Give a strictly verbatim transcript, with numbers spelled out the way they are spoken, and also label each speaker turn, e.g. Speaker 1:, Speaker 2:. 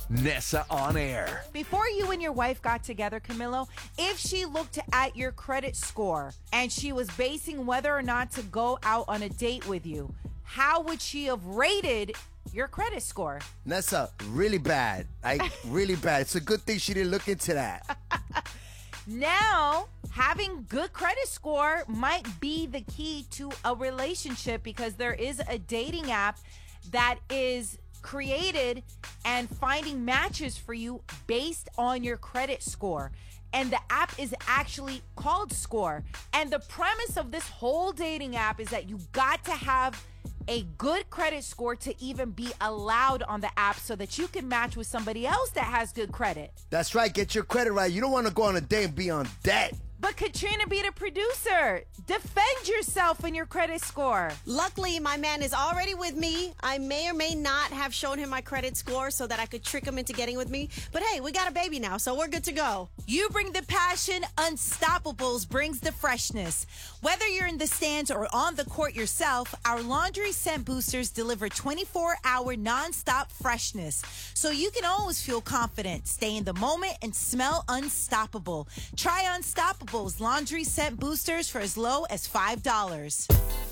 Speaker 1: Nessa on air.
Speaker 2: Before you and your wife got together, Camilo, if she looked at your credit score and she was basing whether or not to go out on a date with you, how would she have rated your credit score?
Speaker 3: Nessa, really bad. Like, really bad. It's a good thing she didn't look into that.
Speaker 2: Now, having good credit score might be the key to a relationship because there is a dating app that is created and finding matches for you based on your credit score. And the app is actually called Score. And the premise of this whole dating app is that you got to have a good credit score to even be allowed on the app so that you can match with somebody else that has good credit.
Speaker 3: That's right. Get your credit right. You don't want to go on a date and be on debt.
Speaker 2: But Katrina, be the producer. Defend yourself in your credit score.
Speaker 4: Luckily, my man is already with me. I may or may not have shown him my credit score so that I could trick him into getting with me. But hey, we got a baby now, so we're good to go.
Speaker 2: You bring the passion, Unstoppables brings the freshness. Whether you're in the stands or on the court yourself, our laundry scent boosters deliver twenty-four hour nonstop freshness. So you can always feel confident, stay in the moment, and smell unstoppable. Try Unstoppables laundry scent boosters for as low as five dollars.